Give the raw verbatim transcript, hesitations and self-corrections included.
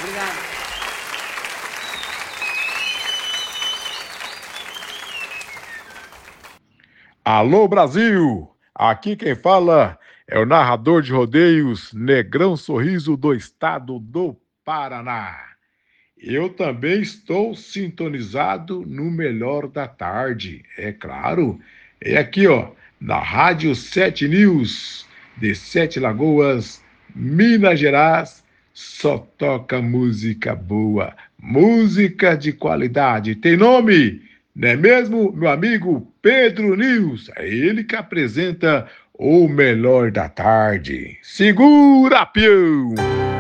Obrigado. Alô, Brasil! Aqui quem fala é o narrador de rodeios Negrão Sorriso do estado do Paraná. Eu também estou sintonizado no Melhor da Tarde, é claro. É aqui, ó, na Rádio Sete News, de Sete Lagoas, Minas Gerais, só toca música boa, música de qualidade. Tem nome? Não é mesmo, meu amigo Pedro News? É ele que apresenta o Melhor da Tarde. Segura, peão!